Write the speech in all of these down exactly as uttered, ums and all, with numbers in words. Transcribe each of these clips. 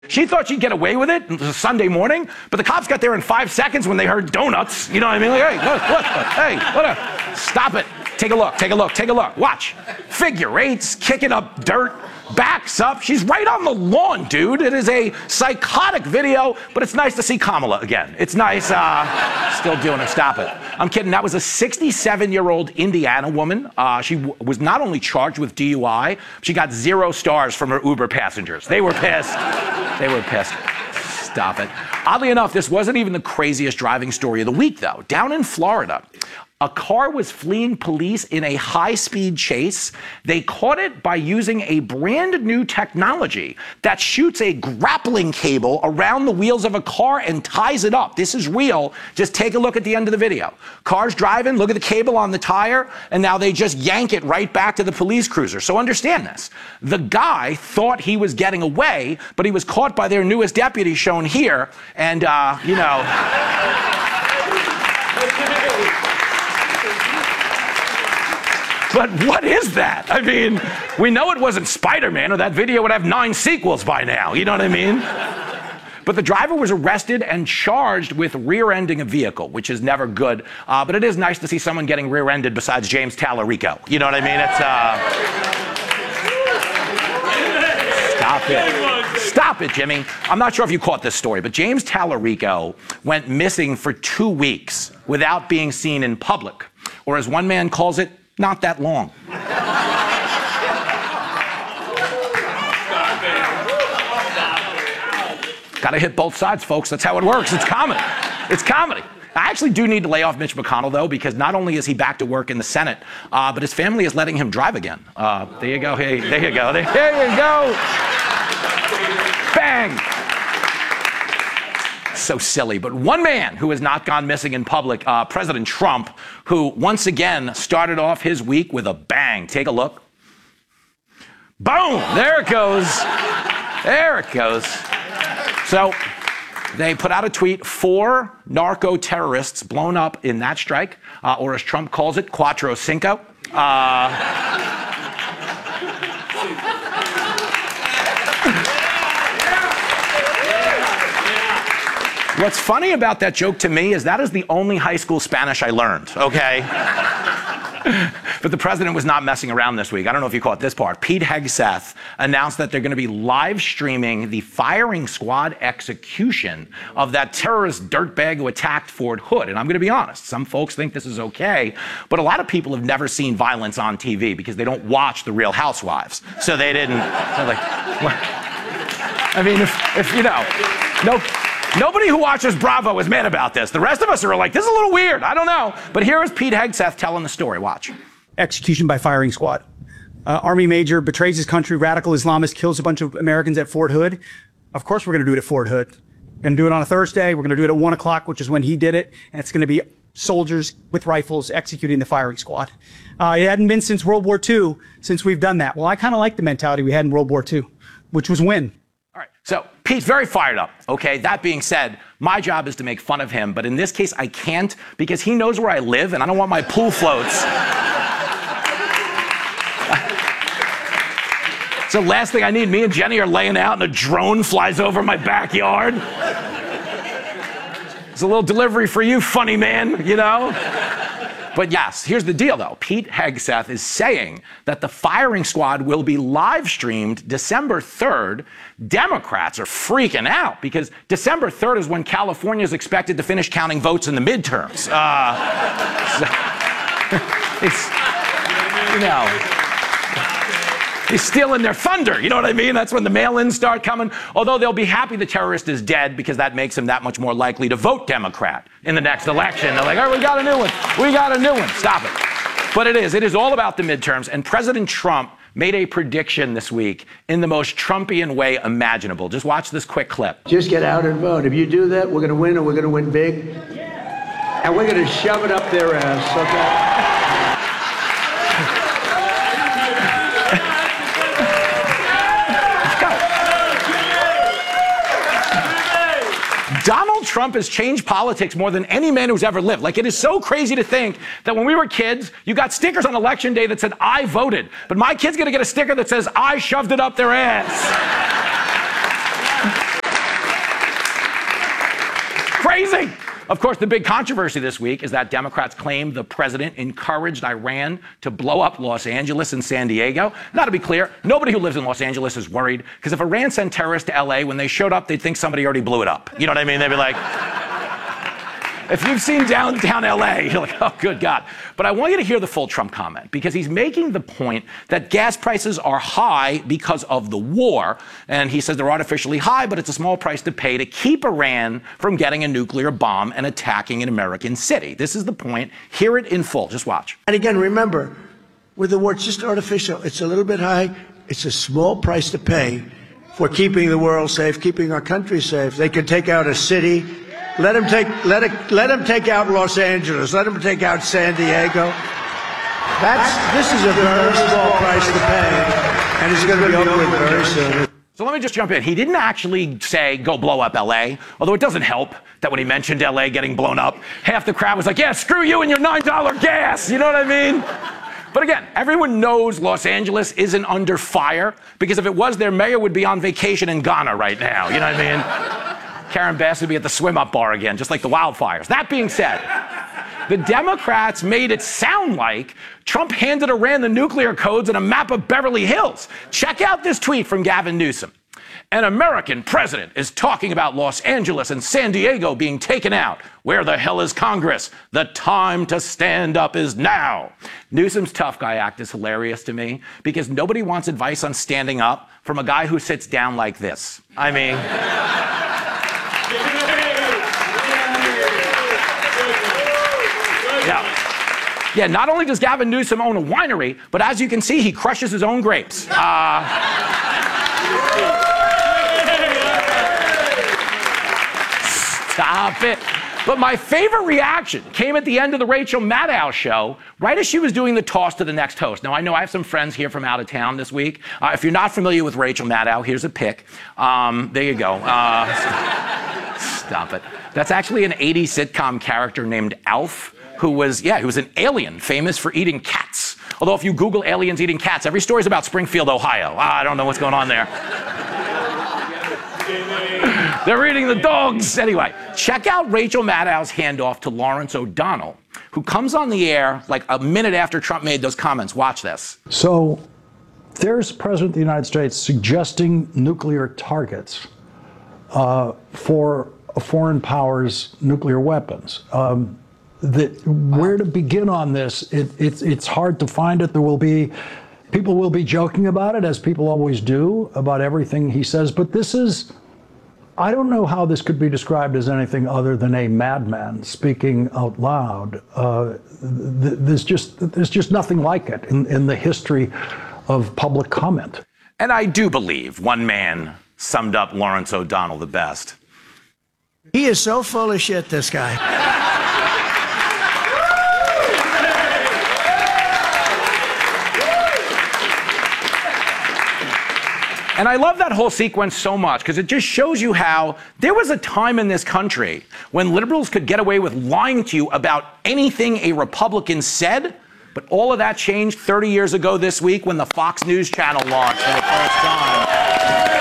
She thought she'd get away with it. It was a Sunday morning, but the cops got there in five seconds when they heard donuts. You know what I mean? Like, hey, what, what, hey, what a, stop it. Take a look, take a look, take a look. Watch. Figure eights, kicking up dirt, backs up. She's right on the lawn, dude. It is a psychotic video, but it's nice to see Kamala again. It's nice, uh, still doing it. Stop it. I'm kidding. That was a sixty-seven-year-old Indiana woman. Uh, she w- was not only charged with D U I, she got zero stars from her Uber passengers. They were pissed. They were pissed. Stop it. Oddly enough, this wasn't even the craziest driving story of the week, though. Down in Florida, a car was fleeing police in a high-speed chase. They caught it by using a brand new technology that shoots a grappling cable around the wheels of a car and ties it up. This is real. Just take a look at the end of the video. Car's driving, look at the cable on the tire, and now they just yank it right back to the police cruiser. So understand this. The guy thought he was getting away, but he was caught by their newest deputy shown here, and, uh, you know... But what is that? I mean, we know it wasn't Spider-Man, or that video would have nine sequels by now. You know what I mean? But the driver was arrested and charged with rear-ending a vehicle, which is never good. Uh, but it is nice to see someone getting rear-ended besides James Tallarico. You know what I mean? It's, uh... Stop it. Stop it, Jimmy. I'm not sure if you caught this story, but James Tallarico went missing for two weeks without being seen in public. Or as one man calls it, not that long. Gotta hit both sides, folks. That's how it works. It's comedy. It's comedy. I actually do need to lay off Mitch McConnell, though, because not only is he back to work in the Senate, uh, but his family is letting him drive again. Uh, there you go. Hey, there you go. There, there you go. Bang. So silly. But one man who has not gone missing in public, uh, President Trump, who once again started off his week with a bang. Take a look. Boom! There it goes. There it goes. So they put out a tweet, four narco-terrorists blown up in that strike, uh, or as Trump calls it, Cuatro Cinco. Uh, What's funny about that joke to me is that is the only high school Spanish I learned, okay? But the president was not messing around this week. I don't know if you caught this part. Pete Hegseth announced that they're going to be live streaming the firing squad execution of that terrorist dirtbag who attacked Fort Hood. And I'm going to be honest, some folks think this is okay, but a lot of people have never seen violence on T V because they don't watch The Real Housewives. So they didn't, they're like, what? I mean, if, if you know, no... Nobody who watches Bravo is mad about this. The rest of us are like, this is a little weird. I don't know. But here is Pete Hegseth telling the story. Watch. Execution by firing squad. Uh, Army major betrays his country, radical Islamist kills a bunch of Americans at Fort Hood. Of course we're going to do it at Fort Hood. We're going to do it on a Thursday. We're going to do it at one o'clock, which is when he did it. And it's going to be soldiers with rifles executing the firing squad. Uh, it hadn't been since World War Two since we've done that. Well, I kind of like the mentality we had in World War Two, which was win. All right, so Pete's very fired up, okay? That being said, my job is to make fun of him, but in this case, I can't because he knows where I live, and I don't want my pool floats. So last thing I need, me and Jenny are laying out, and a drone flies over my backyard. It's a little delivery for you, funny man, you know? But yes, here's the deal, though. Pete Hegseth is saying that the firing squad will be live streamed December third. Democrats are freaking out because December third is when California is expected to finish counting votes in the midterms. Uh, so, it's, you know... He's stealing their thunder, you know what I mean? That's when the mail-ins start coming. Although they'll be happy the terrorist is dead because that makes him that much more likely to vote Democrat in the next election. They're like, all right, we got a new one. We got a new one. Stop it. But it is. It is all about the midterms. And President Trump made a prediction this week in the most Trumpian way imaginable. Just watch this quick clip. Just get out and vote. If you do that, we're going to win, and we're going to win big. Yeah. And we're going to shove it up their ass, okay? Donald Trump has changed politics more than any man who's ever lived. Like, it is so crazy to think that when we were kids, you got stickers on election day that said, I voted. But my kid's gonna get a sticker that says, I shoved it up their ass. Of course, the big controversy this week is that Democrats claim the president encouraged Iran to blow up Los Angeles and San Diego. Now, to be clear, nobody who lives in Los Angeles is worried, because if Iran sent terrorists to L A, when they showed up, they'd think somebody already blew it up. You know what I mean? They'd be like... If you've seen downtown L A, you're like, oh, good God. But I want you to hear the full Trump comment, because he's making the point that gas prices are high because of the war. And he says they're artificially high, but it's a small price to pay to keep Iran from getting a nuclear bomb and attacking an American city. This is the point. Hear it in full. Just watch. And again, remember, with the war, it's just artificial. It's a little bit high. It's a small price to pay for keeping the world safe, keeping our country safe. They could take out a city. Let him take let it let him take out Los Angeles. Let him take out San Diego. That's this is a very small price to pay, and it's going to be over with very soon. So let me just jump in. He didn't actually say, go blow up L A, although it doesn't help that when he mentioned L A getting blown up, half the crowd was like, yeah, screw you and your nine dollar gas. You know what I mean? But again, everyone knows Los Angeles isn't under fire, because if it was, their mayor would be on vacation in Ghana right now. You know what I mean? Karen Bass would be at the swim-up bar again, just like the wildfires. That being said, the Democrats made it sound like Trump handed Iran the nuclear codes and a map of Beverly Hills. Check out this tweet from Gavin Newsom. An American president is talking about Los Angeles and San Diego being taken out. Where the hell is Congress? The time to stand up is now. Newsom's tough guy act is hilarious to me, because nobody wants advice on standing up from a guy who sits down like this. I mean... Yeah. Yeah, not only does Gavin Newsom own a winery, but as you can see, he crushes his own grapes. Uh, stop it. But my favorite reaction came at the end of the Rachel Maddow show, right as she was doing the toss to the next host. Now, I know I have some friends here from out of town this week. Uh, if you're not familiar with Rachel Maddow, here's a pic. Um, there you go. Uh, stop it. That's actually an eighties sitcom character named Alf, who was, yeah, he was an alien famous for eating cats. Although if you Google aliens eating cats, every story's about Springfield, Ohio. Ah, I don't know what's going on there. They're eating the dogs. Anyway, check out Rachel Maddow's handoff to Lawrence O'Donnell, who comes on the air like a minute after Trump made those comments. Watch this. So there's the President of the United States suggesting nuclear targets uh, for a foreign power's nuclear weapons. Um, that where to begin on this? It, it's it's hard to find it. There will be people will be joking about it, as people always do, about everything he says. But this is, I don't know how this could be described as anything other than a madman speaking out loud. Uh, th there's just there's just nothing like it in, in the history of public comment. And I do believe one man summed up Lawrence O'Donnell the best. He is so full of shit, this guy. And I love that whole sequence so much, because it just shows you how there was a time in this country when liberals could get away with lying to you about anything a Republican said. But all of that changed thirty years ago this week when the Fox News channel launched for the first time.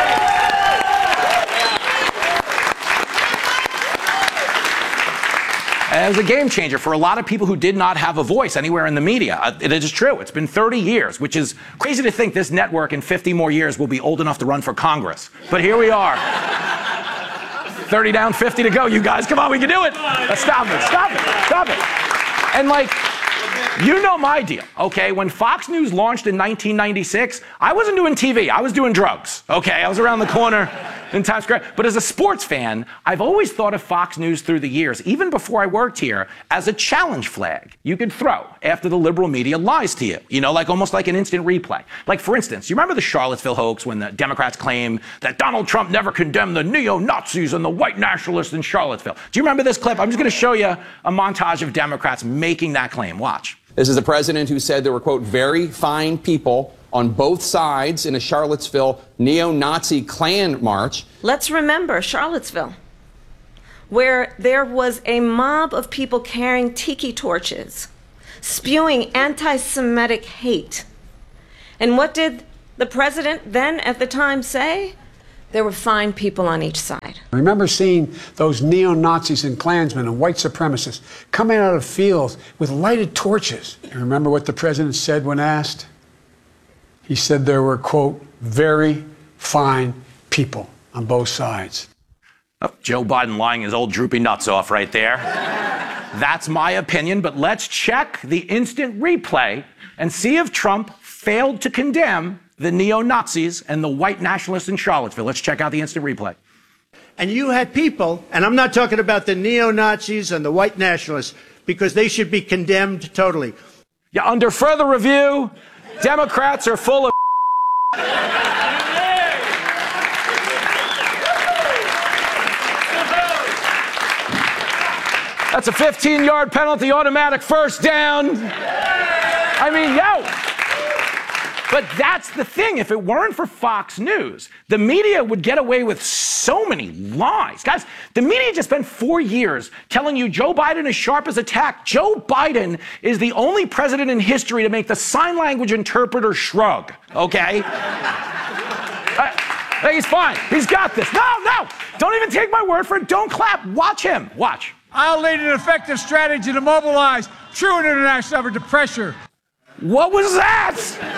And it was a game changer for a lot of people who did not have a voice anywhere in the media. Uh, it is true. It's been thirty years, which is crazy to think this network in fifty more years will be old enough to run for Congress. But here we are. thirty down, fifty to go, you guys. Come on, we can do it. Uh, stop it, stop it, stop it. And like, you know my deal, okay? When Fox News launched in nineteen ninety-six, I wasn't doing T V, I was doing drugs, okay? I was around the corner in Times Square. But as a sports fan, I've always thought of Fox News through the years, even before I worked here, as a challenge flag you could throw after the liberal media lies to you. You know, like almost like an instant replay. Like, for instance, you remember the Charlottesville hoax when the Democrats claimed that Donald Trump never condemned the neo-Nazis and the white nationalists in Charlottesville? Do you remember this clip? I'm just going to show you a montage of Democrats making that claim. Watch. This is the president who said there were, quote, very fine people on both sides in a Charlottesville neo-Nazi Klan march. Let's remember Charlottesville, where there was a mob of people carrying tiki torches, spewing anti-Semitic hate. And what did the president then at the time say? There were fine people on each side. I remember seeing those neo-Nazis and Klansmen and white supremacists coming out of fields with lighted torches. You remember what the president said when asked? He said there were, quote, very fine people on both sides. Oh, Joe Biden lying his old droopy nuts off right there. That's my opinion, but let's check the instant replay and see if Trump failed to condemn the neo-Nazis and the white nationalists in Charlottesville. Let's check out the instant replay. And you had people, and I'm not talking about the neo-Nazis and the white nationalists, because they should be condemned totally. Yeah, under further review, Democrats are full of That's a fifteen-yard penalty, automatic first down. I mean, yo. But that's the thing. If it weren't for Fox News, the media would get away with so many lies. Guys, the media just spent four years telling you Joe Biden is sharp as a tack. Joe Biden is the only president in history to make the sign language interpreter shrug, okay? uh, he's fine. He's got this. No, no. Don't even take my word for it. Don't clap. Watch him. Watch. I'll lead an effective strategy to mobilize true international effort to pressure. What was that?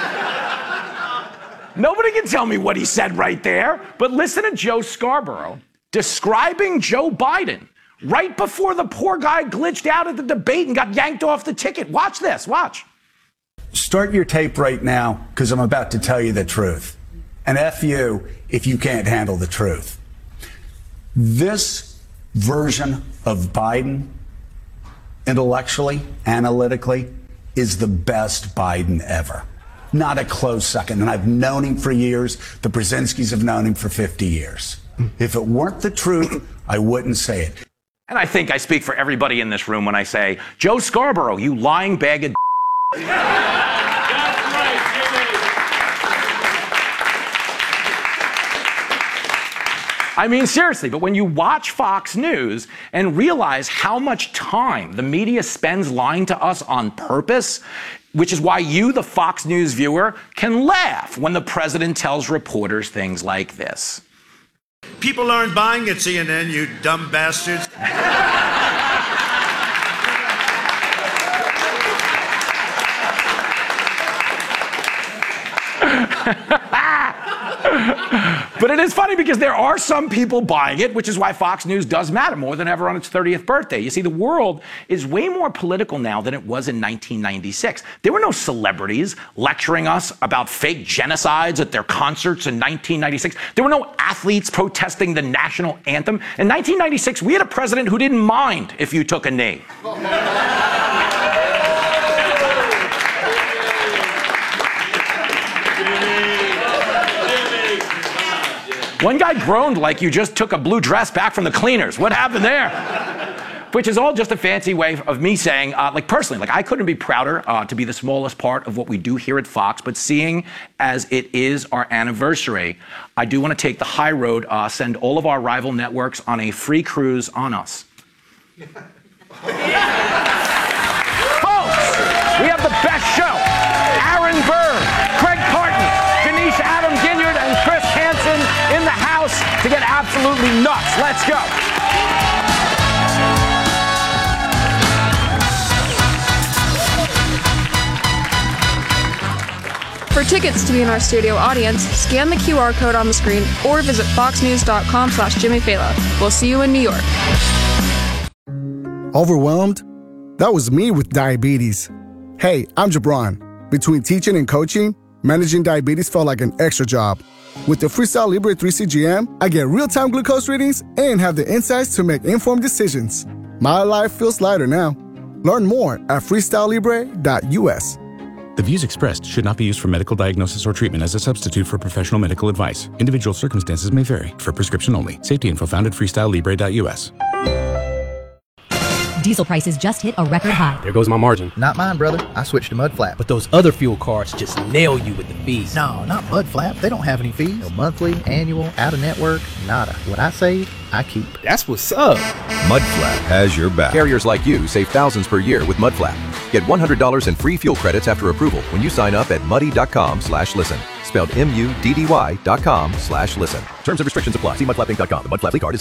Nobody can tell me what he said right there, but listen to Joe Scarborough describing Joe Biden right before the poor guy glitched out at the debate and got yanked off the ticket. Watch this, watch. Start your tape right now, because I'm about to tell you the truth. And F you if you can't handle the truth. This version of Biden, intellectually, analytically, is the best Biden ever. Not a close second. And I've known him for years. The Brzezinskis have known him for fifty years. If it weren't the truth, I wouldn't say it. And I think I speak for everybody in this room when I say, Joe Scarborough, you lying bag of That's right, Jimmy. I mean, seriously, but when you watch Fox News and realize how much time the media spends lying to us on purpose, which is why you, the Fox News viewer, can laugh when the president tells reporters things like this. People aren't buying at C N N, you dumb bastards. But it is funny because there are some people buying it, which is why Fox News does matter more than ever on its thirtieth birthday. You see, the world is way more political now than it was in nineteen ninety-six. There were no celebrities lecturing us about fake genocides at their concerts in nineteen ninety-six. There were no athletes protesting the national anthem. In nineteen ninety-six, we had a president who didn't mind if you took a knee. One guy groaned like you just took a blue dress back from the cleaners. What happened there? Which is all just a fancy way of me saying, uh, like personally, like I couldn't be prouder uh, to be the smallest part of what we do here at Fox, but seeing as it is our anniversary, I do want to take the high road, uh, send all of our rival networks on a free cruise on us. Folks, we have the best show. Aaron Burr, Craig Carton, Denise Adam Ginyard, and Chris Hansen in the house to get absolutely nuts. Let's go. For tickets to be in our studio audience, scan the Q R code on the screen or visit foxnews.com slash Jimmy Fallon. We'll see you in New York. Overwhelmed? That was me with diabetes. Hey, I'm Jabron. Between teaching and coaching, managing diabetes felt like an extra job. With the Freestyle Libre three C G M, I get real-time glucose readings and have the insights to make informed decisions. My life feels lighter now. Learn more at freestyle libre dot U S. The views expressed should not be used for medical diagnosis or treatment as a substitute for professional medical advice. Individual circumstances may vary. For prescription only. Safety info found at freestyle libre dot U S. Diesel prices just hit a record high. There goes my margin. Not mine, brother. I switched to Mudflap. But those other fuel cards just nail you with the fees. No, not Mudflap. They don't have any fees. No monthly, annual, out-of-network, nada. What I save, I keep. That's what's up. Mudflap has your back. Carriers like you save thousands per year with Mudflap. Get one hundred dollars in free fuel credits after approval when you sign up at muddy.com slash listen. Spelled M U D D Y dot com slash listen. Terms and restrictions apply. See mudflapping dot com. The Mudflap card is